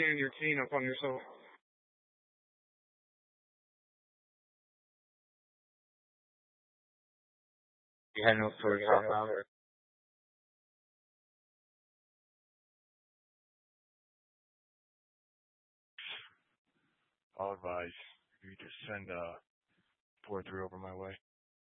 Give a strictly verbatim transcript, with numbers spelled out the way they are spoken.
getting your cleanup on yourself. You had no story to help out? I'll advise you just send uh four three over my way.